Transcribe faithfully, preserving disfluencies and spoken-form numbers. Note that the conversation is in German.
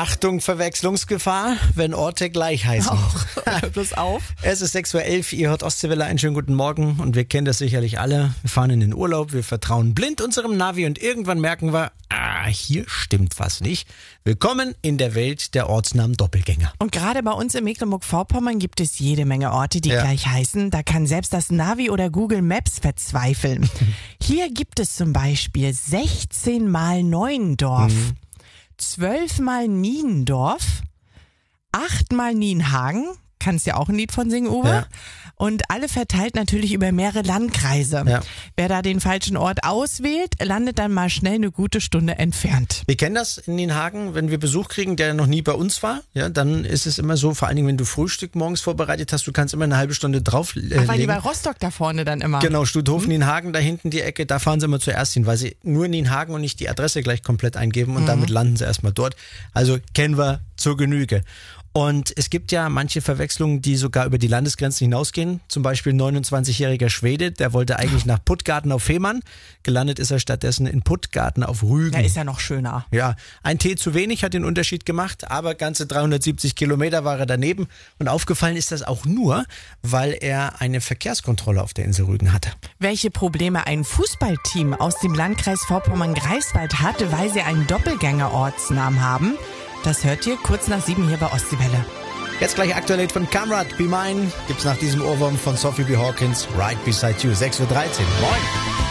Achtung, Verwechslungsgefahr, wenn Orte gleich heißen. Auch. Bloß auf. Es ist sechs Uhr elf, ihr hört Ostseewelle, einen schönen guten Morgen und wir kennen das sicherlich alle. Wir fahren in den Urlaub, wir vertrauen blind unserem Navi und irgendwann merken wir, ah, hier stimmt was nicht. Willkommen in der Welt der Ortsnamen Doppelgänger. Und gerade bei uns in Mecklenburg-Vorpommern gibt es jede Menge Orte, die Ja. gleich heißen. Da kann selbst das Navi oder Google Maps verzweifeln. Hier gibt es zum Beispiel sechzehn mal Neuendorf, Mhm. zwölf mal Niendorf, acht mal Nienhagen. Kannst ja auch ein Lied von singen, Uwe. Ja. Und alle verteilt natürlich über mehrere Landkreise. Ja. Wer da den falschen Ort auswählt, landet dann mal schnell eine gute Stunde entfernt. Wir kennen das in Nienhagen, wenn wir Besuch kriegen, der noch nie bei uns war, ja, dann ist es immer so, vor allen Dingen, wenn du Frühstück morgens vorbereitet hast, du kannst immer eine halbe Stunde drauf äh, Ach, weil die legen. bei Rostock da vorne dann immer. Genau, Stutthofen, Nienhagen, da hinten die Ecke, da fahren sie immer zuerst hin, weil sie nur Nienhagen und nicht die Adresse gleich komplett eingeben und damit landen sie erstmal dort. Also kennen wir zur Genüge. Und es gibt ja manche Verwechslungen, die sogar über die Landesgrenzen hinausgehen. Zum Beispiel ein neunundzwanzigjähriger Schwede, der wollte eigentlich nach Puttgarten auf Fehmarn. Gelandet ist er stattdessen in Puttgarten auf Rügen. Da ist ja noch schöner. Ja, ein T zu wenig hat den Unterschied gemacht, aber ganze dreihundertsiebzig Kilometer war er daneben. Und aufgefallen ist das auch nur, weil er eine Verkehrskontrolle auf der Insel Rügen hatte. Welche Probleme ein Fußballteam aus dem Landkreis Vorpommern-Greifswald hatte, weil sie einen Doppelgänger-Ortsnamen haben, das hört ihr kurz nach sieben hier bei Ostseewelle. Jetzt gleich aktuell von Kamrat, Be Mine, gibt's nach diesem Ohrwurm von Sophie B. Hawkins, Right Beside You, sechs Uhr dreizehn. Moin!